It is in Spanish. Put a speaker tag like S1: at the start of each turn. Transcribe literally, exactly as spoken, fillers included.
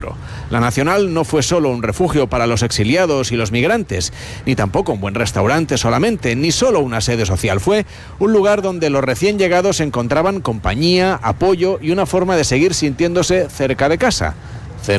S1: La Nacional no fue solo un refugio para los exiliados y los migrantes, ni tampoco un buen restaurante solamente, ni solo una sede social. Fue un lugar donde los recién llegados encontraban compañía, apoyo y una forma de seguir sintiéndose cerca de casa.